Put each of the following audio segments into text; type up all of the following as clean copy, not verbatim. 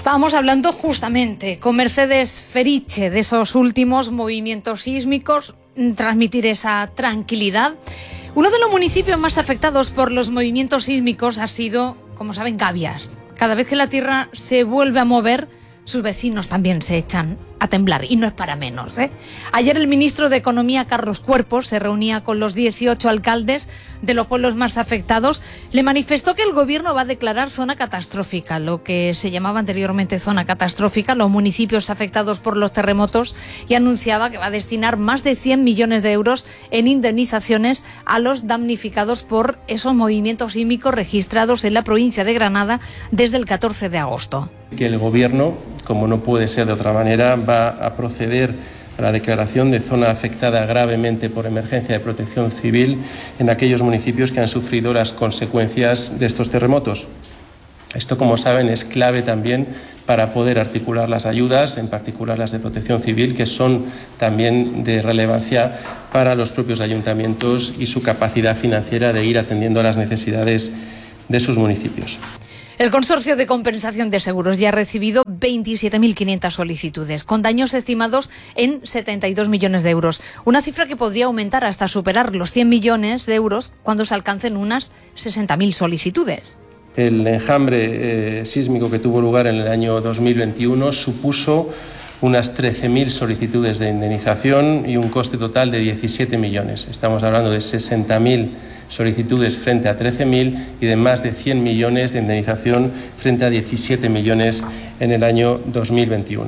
Estábamos hablando justamente con Mercedes Feriche de esos últimos movimientos sísmicos, transmitir esa tranquilidad. Uno de los municipios más afectados por los movimientos sísmicos ha sido, como saben, Gavias. Cada vez que la tierra se vuelve a mover, sus vecinos también se echan a temblar, y no es para menos, ¿eh? Ayer el ministro de Economía, Carlos Cuerpos, se reunía con los 18 alcaldes de los pueblos más afectados. Le manifestó que el gobierno va a declarar zona catastrófica, lo que se llamaba anteriormente zona catastrófica, los municipios afectados por los terremotos, y anunciaba que va a destinar más de 100 millones de euros en indemnizaciones a los damnificados por esos movimientos sísmicos registrados en la provincia de Granada desde el 14 de agosto. Que el gobierno, como no puede ser de otra manera, va a proceder a la declaración de zona afectada gravemente por emergencia de protección civil en aquellos municipios que han sufrido las consecuencias de estos terremotos. Esto, como saben, es clave también para poder articular las ayudas, en particular las de protección civil, que son también de relevancia para los propios ayuntamientos y su capacidad financiera de ir atendiendo a las necesidades de sus municipios. El Consorcio de Compensación de Seguros ya ha recibido 27.500 solicitudes, con daños estimados en 72 millones de euros. Una cifra que podría aumentar hasta superar los 100 millones de euros cuando se alcancen unas 60.000 solicitudes. El enjambre sísmico que tuvo lugar en el año 2021 supuso unas 13.000 solicitudes de indemnización y un coste total de 17 millones. Estamos hablando de 60.000 solicitudes frente a 13.000 y de más de 100 millones de indemnización frente a 17 millones en el año 2021.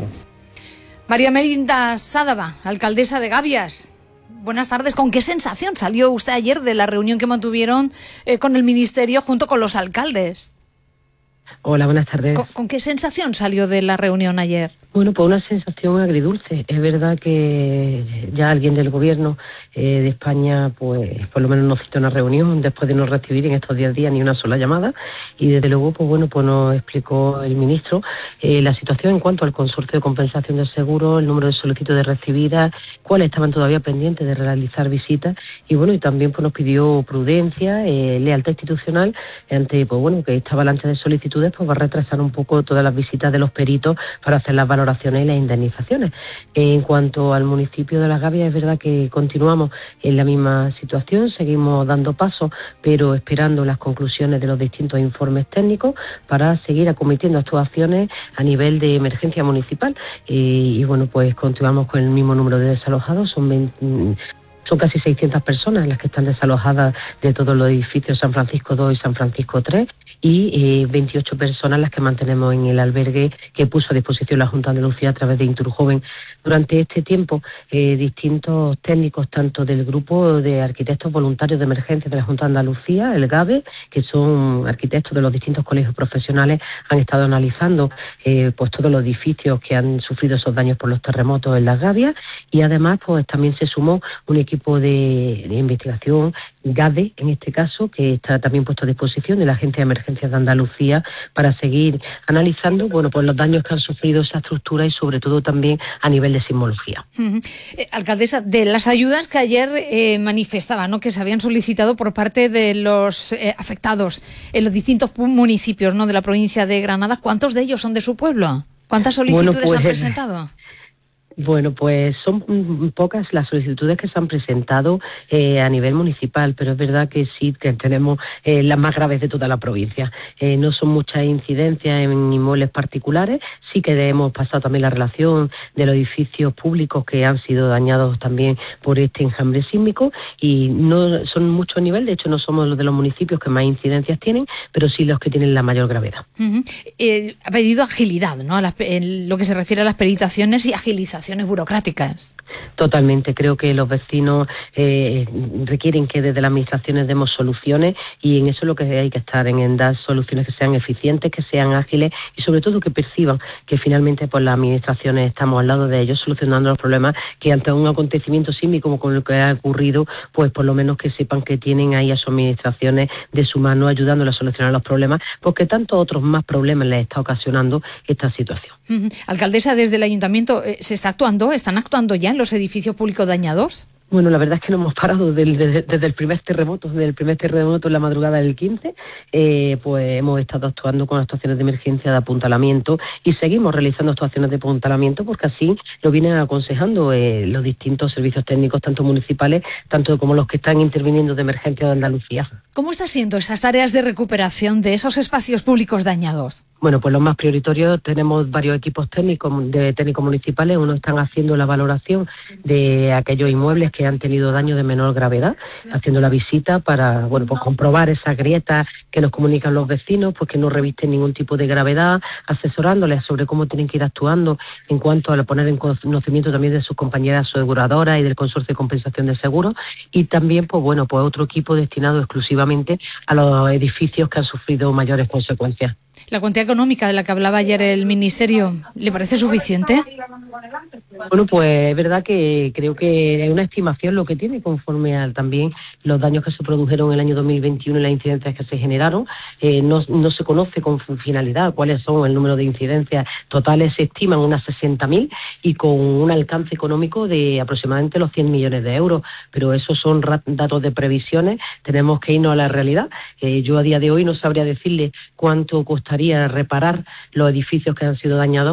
María Melinda Sádava, alcaldesa de Gavias. Buenas tardes. ¿Con qué sensación salió usted ayer de la reunión que mantuvieron con el Ministerio junto con los alcaldes? Hola, buenas tardes. ¿Con qué sensación salió de la reunión ayer? Bueno, pues una sensación agridulce. Es verdad que ya alguien del gobierno de España, pues por lo menos nos citó una reunión después de no recibir en estos 10 días ni una sola llamada, y desde luego, pues bueno, pues nos explicó el ministro la situación en cuanto al consorcio de compensación del seguro, el número de solicitudes recibidas, cuáles estaban todavía pendientes de realizar visitas, y bueno, y también pues nos pidió prudencia, lealtad institucional ante, pues bueno, que esta avalancha de solicitudes pues va a retrasar un poco todas las visitas de los peritos para hacer las valoraciones y las indemnizaciones. En cuanto al municipio de Las Gavias, es verdad que continuamos en la misma situación, seguimos dando pasos, pero esperando las conclusiones de los distintos informes técnicos para seguir acometiendo actuaciones a nivel de emergencia municipal. Y bueno, pues continuamos con el mismo número de desalojados, son casi 600 personas las que están desalojadas de todos los edificios San Francisco 2 y San Francisco 3, y 28 personas las que mantenemos en el albergue que puso a disposición la Junta de Andalucía a través de Inturjoven. Durante este tiempo, distintos técnicos, tanto del grupo de arquitectos voluntarios de emergencia de la Junta de Andalucía, el GABE, que son arquitectos de los distintos colegios profesionales, han estado analizando pues todos los edificios que han sufrido esos daños por los terremotos en Las Gavias, y además pues también se sumó un equipo de investigación, GADE en este caso, que está también puesto a disposición de la Agencia de Emergencias de Andalucía para seguir analizando, bueno, pues los daños que han sufrido esa estructura y sobre todo también a nivel de sismología. Alcaldesa, de las ayudas que ayer manifestaba, ¿no?, que se habían solicitado por parte de los afectados en los distintos municipios, ¿no?, de la provincia de Granada, ¿cuántos de ellos son de su pueblo? ¿Cuántas solicitudes han presentado? Bueno, pues son pocas las solicitudes que se han presentado a nivel municipal, pero es verdad que sí que tenemos las más graves de toda la provincia. No son muchas incidencias en inmuebles particulares, sí que hemos pasado también la relación de los edificios públicos que han sido dañados también por este enjambre sísmico, y no son muchos a nivel, de hecho no somos los de los municipios que más incidencias tienen, pero sí los que tienen la mayor gravedad. Ha pedido agilidad, ¿no?, en lo que se refiere a las peritaciones y agilización burocráticas. Totalmente, creo que los vecinos requieren que desde las administraciones demos soluciones, y en eso es lo que hay que estar, en dar soluciones que sean eficientes, que sean ágiles y sobre todo que perciban que finalmente pues las administraciones estamos al lado de ellos solucionando los problemas, que ante un acontecimiento sísmico como lo que ha ocurrido, pues por lo menos que sepan que tienen ahí a sus administraciones de su mano ayudándoles a solucionar los problemas, porque tantos otros más problemas les está ocasionando esta situación. Alcaldesa, desde el Ayuntamiento, ¿están actuando ya en los edificios públicos dañados? Bueno, la verdad es que no hemos parado desde el primer terremoto, en la madrugada del 15, pues hemos estado actuando con actuaciones de emergencia de apuntalamiento y seguimos realizando actuaciones de apuntalamiento porque así lo vienen aconsejando los distintos servicios técnicos, tanto municipales, tanto como los que están interviniendo de emergencia de Andalucía. ¿Cómo están siendo esas tareas de recuperación de esos espacios públicos dañados? Bueno, pues los más prioritarios, tenemos varios equipos técnicos municipales. Unos están haciendo la valoración de aquellos inmuebles que han tenido daño de menor gravedad, haciendo la visita para, pues comprobar esas grietas que nos comunican los vecinos, pues que no revisten ningún tipo de gravedad, asesorándoles sobre cómo tienen que ir actuando en cuanto a poner en conocimiento también de sus compañeras aseguradoras y del Consorcio de Compensación de Seguros, y también, pues otro equipo destinado exclusivamente a los edificios que han sufrido mayores consecuencias. ¿La cuantía económica de la que hablaba ayer el Ministerio le parece suficiente? Bueno, pues es verdad que creo que es una estimación lo que tiene conforme a también los daños que se produjeron en el año 2021 y las incidencias que se generaron. No se conoce con finalidad cuáles son el número de incidencias totales, se estiman unas 60.000 y con un alcance económico de aproximadamente los 100 millones de euros, pero esos son datos de previsiones, tenemos que irnos a la realidad. Yo a día de hoy no sabría decirle cuánto costaría reparar los edificios que han sido dañados,